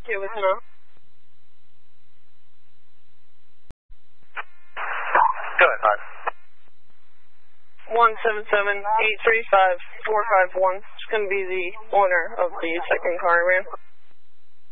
Okay with no. Go ahead, hon. 177-835-451. It's going to be the owner of the second car I ran.